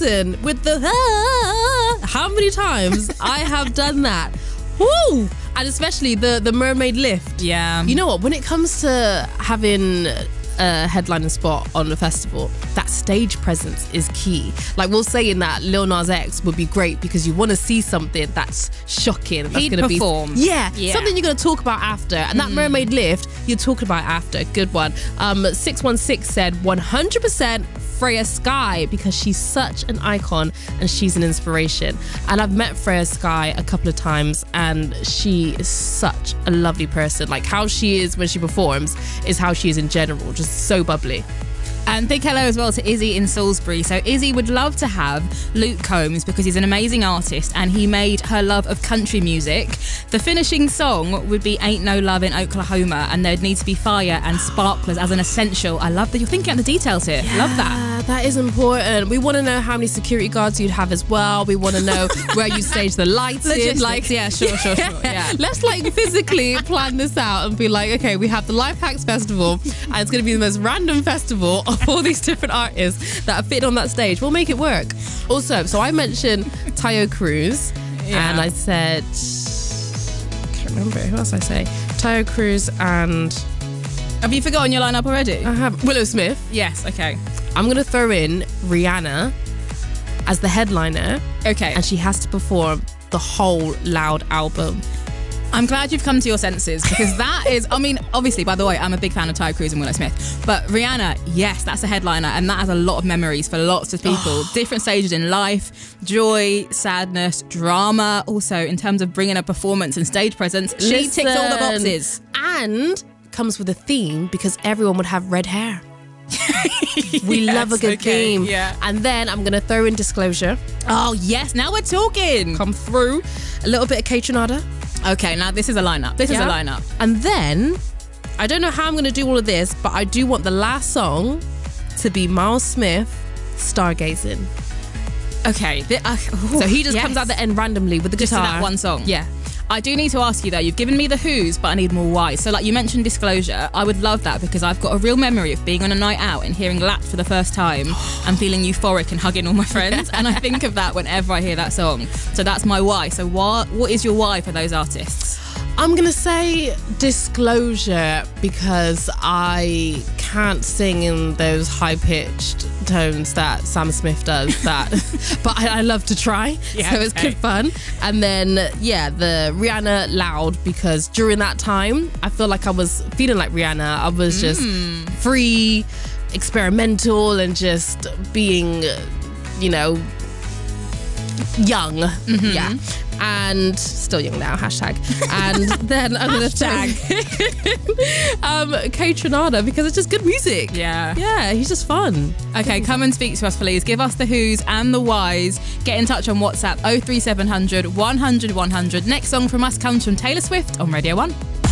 listen, with the how many times I have done that. Woo! And especially the mermaid lift. Yeah. You know what? When it comes to having a headlining spot on the festival, that stage presence is key. Like we'll say in that Lil Nas X would be great because you want to see something that's shocking. That's He'd gonna perform. Yeah, something you're going to talk about after. And that mermaid lift, you're talking about after. Good one. 616 said 100% Freya Sky because she's such an icon and she's an inspiration. And I've met Freya Sky a couple of times and she is such a lovely person. Like how she is when she performs is how she is in general, just so bubbly. And big hello as well to Izzy in Salisbury. So Izzy would love to have Luke Combs because he's an amazing artist and he made her love of country music. The finishing song would be Ain't No Love in Oklahoma, and there'd need to be fire and sparklers as an essential. I love that you're thinking of the details here. Yeah, love that. That is important. We want to know how many security guards you'd have as well. We want to know where you stage the lights in. Like, yeah, sure. Yeah. Let's like physically plan this out and be like, okay, we have the Life Hacks Festival and it's going to be the most random festival of all these different artists that fit on that stage. We'll make it work. Also, so I mentioned Tayo Cruz and I said, I can't remember, who else I say? Tayo Cruz and... Have you forgotten your lineup already? I have Willow Smith. Yes, okay. I'm going to throw in Rihanna as the headliner. Okay. And she has to perform the whole Loud album. I'm glad you've come to your senses because that is, I mean, obviously, by the way, I'm a big fan of Tayo Cruz and Willow Smith, but Rihanna, yes, that's a headliner and that has a lot of memories for lots of people. Different stages in life, joy, sadness, drama. Also, in terms of bringing a performance and stage presence, she ticks all the boxes. And comes with a theme because everyone would have red hair. We love a good theme. Yeah. And then I'm going to throw in Disclosure. Oh, yes, now we're talking. Come through. A little bit of Kaytranada. Okay, now this is a lineup. This is a lineup. And then, I don't know how I'm going to do all of this, but I do want the last song to be Miles Smith, Stargazing. Okay. So he just comes out the end randomly with the just guitar. Just that one song? Yeah. I do need to ask you though, you've given me the who's, but I need more whys. So like you mentioned Disclosure, I would love that because I've got a real memory of being on a night out and hearing Lapped for the first time and feeling euphoric and hugging all my friends. And I think of that whenever I hear that song. So that's my why. So what is your why for those artists? I'm going to say Disclosure because I can't sing in those high-pitched tones that Sam Smith does, but I love to try, so it's good fun. And then, the Rihanna Loud because during that time, I feel like I was feeling like Rihanna. I was just free, experimental, and just being, young. Yeah. And still young now, hashtag. And then I'm going to tag Kaytranada because it's just good music. Yeah, he's just fun. Okay, come and speak to us, please. Give us the who's and the whys. Get in touch on WhatsApp 03700 100 100. Next song from us comes from Taylor Swift on Radio 1.